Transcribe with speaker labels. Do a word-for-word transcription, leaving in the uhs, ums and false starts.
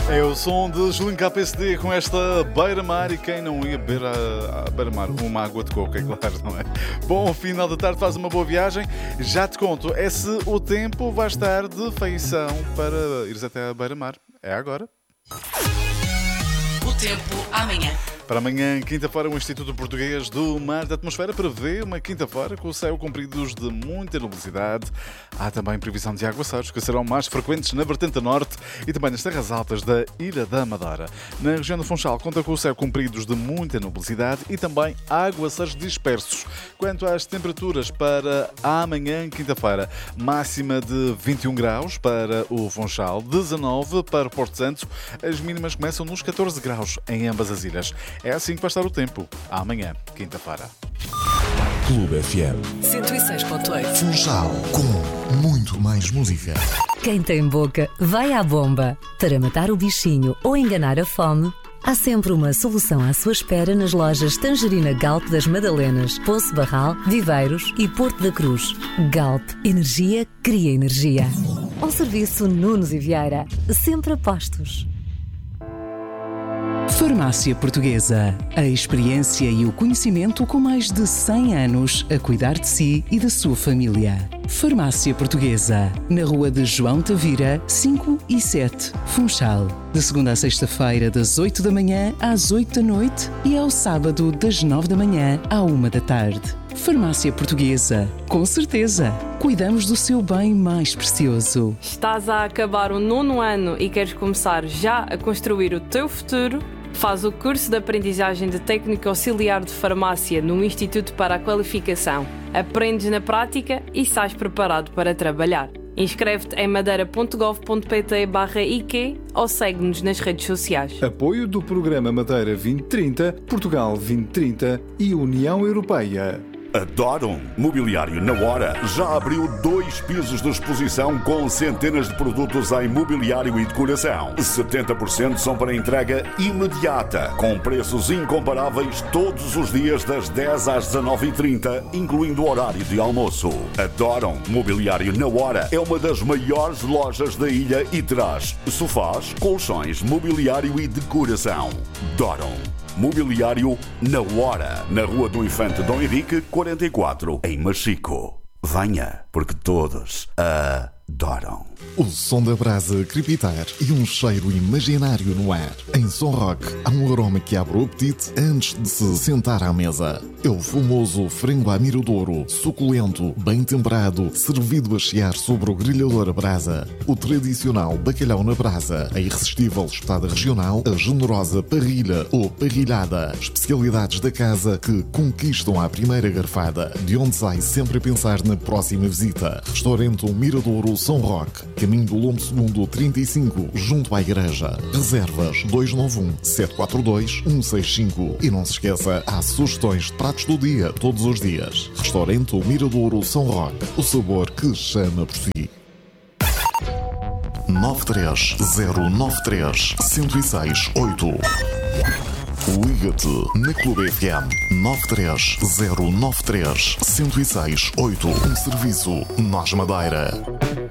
Speaker 1: É o som de Julinho K P S D com esta beira-mar, e quem não ia beber a, a beira-mar? Uma água de coco, é claro, não é? Bom final da tarde, faz uma boa viagem. Já te conto, é se o tempo vai estar de feição para ires até a beira-mar. É agora.
Speaker 2: O tempo amanhã.
Speaker 1: Para amanhã, quinta-feira, o Instituto Português do Mar da Atmosfera prevê uma quinta-feira com o céu compridos de muita nubosidade. Há também previsão de aguaceiros, que serão mais frequentes na vertente norte e também nas terras altas da Ilha da Madeira. Na região do Funchal, conta com o céu compridos de muita nubosidade e também aguaceiros dispersos. Quanto às temperaturas para amanhã, quinta-feira, máxima de vinte e um graus para o Funchal, dezanove para o Porto Santo. As mínimas começam nos catorze graus em ambas as ilhas. É assim que vai estar o tempo. Amanhã, quinta-feira.
Speaker 3: Clube F M
Speaker 2: cento e seis ponto oito.
Speaker 3: Funchal, com muito mais música.
Speaker 4: Quem tem boca, vai à bomba. Para matar o bichinho ou enganar a fome, há sempre uma solução à sua espera nas lojas Tangerina Galp das Madalenas, Poço Barral, Viveiros e Porto da Cruz. Galp, energia cria energia. Ao serviço Nunes e Vieira, sempre a postos.
Speaker 5: Farmácia Portuguesa. A experiência e o conhecimento com mais de cem anos a cuidar de si e da sua família. Farmácia Portuguesa. Na rua de João Tavira, cinco e sete, Funchal. De segunda a sexta-feira, das oito da manhã às oito da noite e ao sábado, das nove da manhã à uma da tarde. Farmácia Portuguesa. Com certeza, cuidamos do seu bem mais precioso.
Speaker 6: Estás a acabar o nono ano e queres começar já a construir o teu futuro? Faz o curso de aprendizagem de técnico auxiliar de farmácia no Instituto para a Qualificação. Aprendes na prática e sais preparado para trabalhar. Inscreve-te em madeira ponto gov ponto pt barra I Q ou segue-nos nas redes sociais.
Speaker 7: Apoio do Programa Madeira vinte trinta, Portugal vinte trinta e União Europeia.
Speaker 8: Adoram Mobiliário na Hora. Já abriu dois pisos de exposição com centenas de produtos em mobiliário e decoração. setenta por cento são para entrega imediata, com preços incomparáveis todos os dias das dez às dezanove e trinta, incluindo o horário de almoço. Adoram Mobiliário na Hora. É uma das maiores lojas da ilha e traz sofás, colchões, mobiliário e decoração. Adoram Mobiliário na Hora, na Rua do Infante Dom Henrique, quarenta e quatro, em Machico. Venha, porque todos adoram.
Speaker 3: O som da brasa crepitar e um cheiro imaginário no ar. Em Som Rock, há um aroma que abre o apetite antes de se sentar à mesa. É o famoso frango à miradouro, suculento, bem temperado, servido a chiar sobre o grelhador a brasa. O tradicional bacalhau na brasa, a irresistível espetada regional, a generosa parrilha ou parrilhada. Especialidades da casa que conquistam à primeira garfada, de onde sai sempre a pensar na próxima visita. Restaurante Miradouro Som Rock, caminho do Lombo Segundo trinta e cinco, junto à igreja. Reservas dois nove um, sete quatro dois, um seis cinco. E não se esqueça, há sugestões de pratos do dia, todos os dias. Restaurante Miradouro Som Rock, o sabor que chama por si. nove três zero nove três, um zero seis oito. Liga-te na Clube F M nove três zero nove três, um zero seis oito. Um serviço Nós Madeira.